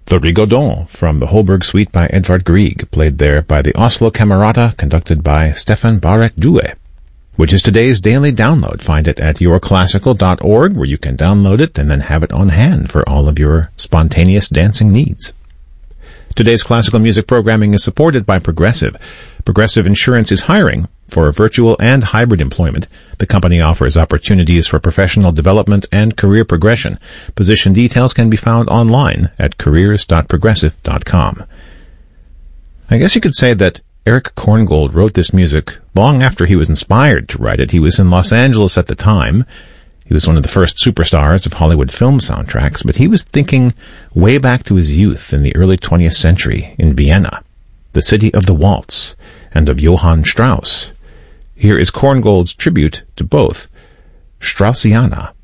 The Rigaudon from the Holberg Suite by Edvard Grieg, played there by the Oslo Camerata, conducted by Stefan Barrett-Due, which is today's daily download. Find it at yourclassical.org, where you can download it and then have it on hand for all of your spontaneous dancing needs. Today's classical music programming is supported by Progressive. Progressive Insurance is hiring for virtual and hybrid employment. The company offers opportunities for professional development and career progression. Position details can be found online at careers.progressive.com. I guess you could say that Erich Korngold wrote this music long after he was inspired to write it. He was in Los Angeles at the time. He was one of the first superstars of Hollywood film soundtracks, but he was thinking way back to his youth in the early 20th century in Vienna, the city of the waltz and of Johann Strauss. Here is Korngold's tribute to both Straussiana.